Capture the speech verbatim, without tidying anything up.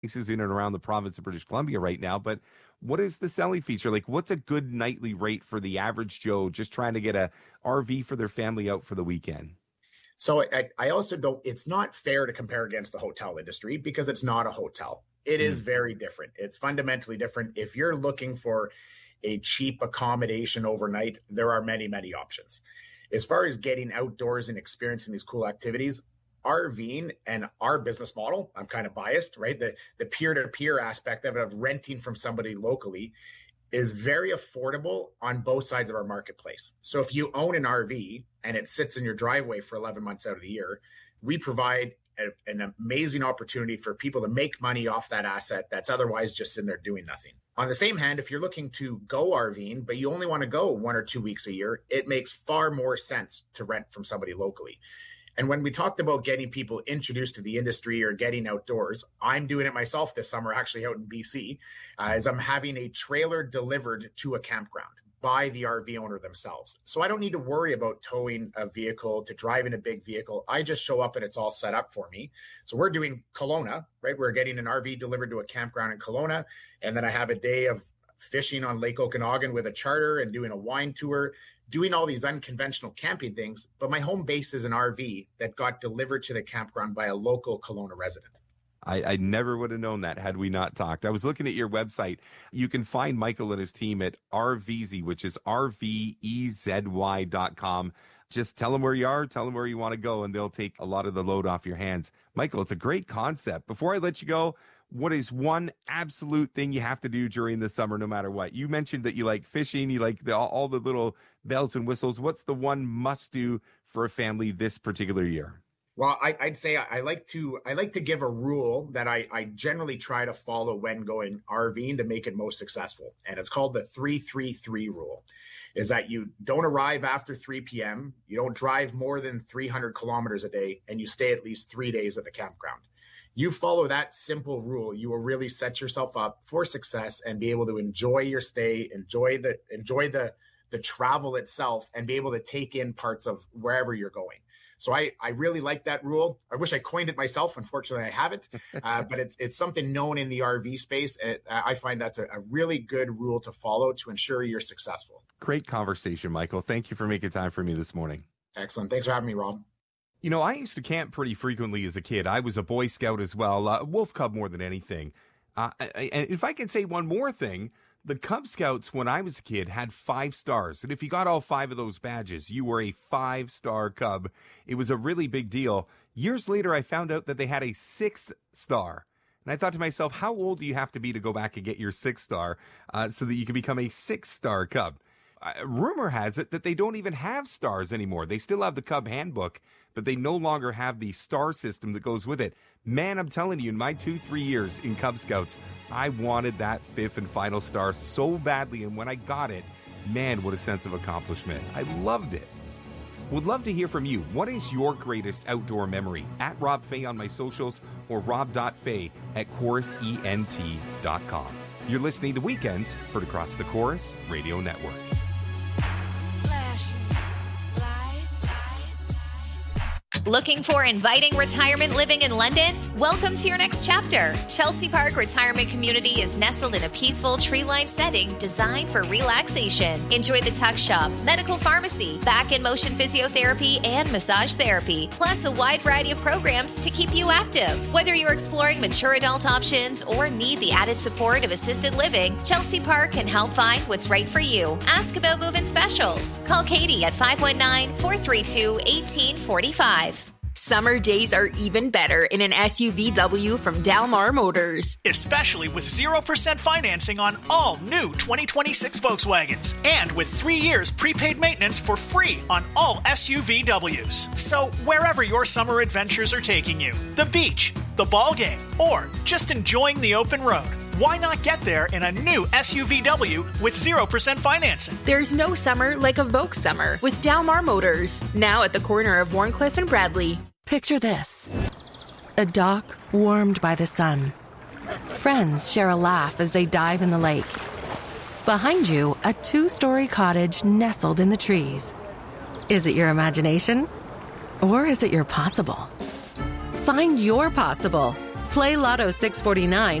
places in and around the province of British Columbia right now, but what is the selling feature? Like, what's a good nightly rate for the average Joe just trying to get a R V for their family out for the weekend? So I, I also don't, it's not fair to compare against the hotel industry because it's not a hotel. It mm. is very different. It's fundamentally different. If you're looking for a cheap accommodation overnight, there are many, many options. As far as getting outdoors and experiencing these cool activities, RVing and our business model, I'm kind of biased, right? The the peer-to-peer aspect of it, of renting from somebody locally, is very affordable on both sides of our marketplace. So if you own an R V and it sits in your driveway for eleven months out of the year, we provide a, an amazing opportunity for people to make money off that asset that's otherwise just sitting there doing nothing. On the same hand, if you're looking to go RVing, but you only want to go one or two weeks a year, it makes far more sense to rent from somebody locally. And when we talked about getting people introduced to the industry or getting outdoors, I'm doing it myself this summer, actually out in B C, uh, as I'm having a trailer delivered to a campground by the R V owner themselves. So I don't need to worry about towing a vehicle, to driving a big vehicle. I just show up and it's all set up for me. So we're doing Kelowna, right? We're getting an R V delivered to a campground in Kelowna. And then I have a day of fishing on Lake Okanagan with a charter and doing a wine tour, doing all these unconventional camping things. But my home base is an R V that got delivered to the campground by a local Kelowna resident. I, I never would have known that had we not talked. I was looking at your website. You can find Michael and his team at R V Z, which is R V E Z Y dot com. Just tell them where you are, tell them where you want to go, and they'll take a lot of the load off your hands. Michael, it's a great concept. Before I let you go, what is one absolute thing you have to do during the summer, no matter what? You mentioned that you like fishing, you like the, all the little bells and whistles. What's the one must do for a family this particular year? Well, I, I'd say I like to I like to give a rule that I, I generally try to follow when going RVing to make it most successful. And it's called the three three three rule, is that you don't arrive after three p.m., you don't drive more than three hundred kilometers a day, and you stay at least three days at the campground. You follow that simple rule, you will really set yourself up for success and be able to enjoy your stay, enjoy the enjoy the the travel itself, and be able to take in parts of wherever you're going. So I, I really like that rule. I wish I coined it myself. Unfortunately, I haven't, uh, but it's it's something known in the R V space. And it, I find that's a, a really good rule to follow to ensure you're successful. Great conversation, Michael. Thank you for making time for me this morning. Excellent. Thanks for having me, Rob. You know, I used to camp pretty frequently as a kid. I was a Boy Scout as well, uh, Wolf Cub more than anything. Uh, and if I can say one more thing, the Cub Scouts, when I was a kid, had five stars. And if you got all five of those badges, you were a five-star Cub. It was a really big deal. Years later, I found out that they had a sixth star. And I thought to myself, how old do you have to be to go back and get your sixth star uh, so that you can become a six-star Cub? Uh, rumor has it that they don't even have stars anymore. They still have the Cub handbook, but they no longer have the star system that goes with it. Man, I'm telling you, in my two, three years in Cub Scouts, I wanted that fifth and final star so badly. And when I got it, man, what a sense of accomplishment. I loved it. Would love to hear from you. What is your greatest outdoor memory? At Rob Fay on my socials or rob dot fay at chorus ent dot com. You're listening to Weekends, heard across the Chorus Radio Network. Looking for inviting retirement living in London? Welcome to your next chapter. Chelsea Park Retirement Community is nestled in a peaceful tree-lined setting designed for relaxation. Enjoy the tuck shop, medical pharmacy, back and motion physiotherapy, and massage therapy, plus a wide variety of programs to keep you active. Whether you're exploring mature adult options or need the added support of assisted living, Chelsea Park can help find what's right for you. Ask about move-in specials. Call Katie at five one nine, four three two, one eight four five. Summer days are even better in an S U V W from Dalmar Motors. Especially with zero percent financing on all new twenty twenty-six Volkswagens. And with three years prepaid maintenance for free on all S U V Ws. So wherever your summer adventures are taking you, the beach, the ball game, or just enjoying the open road, why not get there in a new S U V W with zero percent financing? There's no summer like a Volks summer with Dalmar Motors. Now at the corner of Warncliffe and Bradley. Picture this. A dock warmed by the sun. Friends share a laugh as they dive in the lake. Behind you, a two-story cottage nestled in the trees. Is it your imagination? Or is it your possible? Find your possible Play Lotto six forty-nine